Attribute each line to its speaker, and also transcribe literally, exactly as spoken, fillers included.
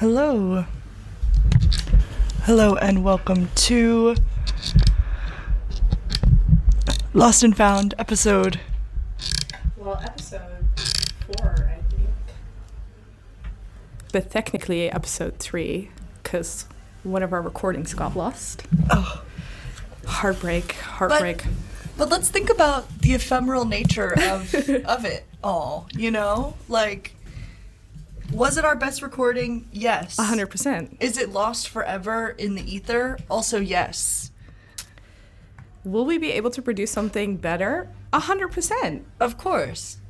Speaker 1: Hello. Hello and welcome to Lost and Found episode.
Speaker 2: Well, episode four, I think. But technically episode three, because one of our recordings got lost.
Speaker 1: Oh.
Speaker 2: Heartbreak, heartbreak.
Speaker 1: But, but let's think about the ephemeral nature of of it all, you know? Like, was it our best recording? Yes.
Speaker 2: A hundred percent.
Speaker 1: Is it lost forever in the ether? Also, yes.
Speaker 2: Will we be able to produce something better? A hundred percent.
Speaker 1: Of course.